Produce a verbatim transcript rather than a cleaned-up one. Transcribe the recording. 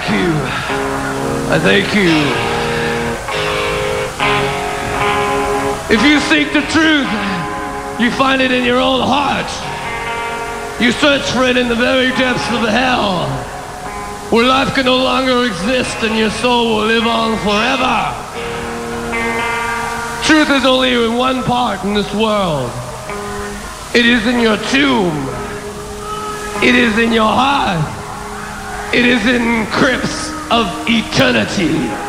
you. I thank you. If you seek the truth, you find it in your own heart. You search for it in the very depths of hell, where life can no longer exist and your soul will live on forever. Truth is only in one part in this world. It is in your tomb. It is in your heart. It is in crypts of eternity.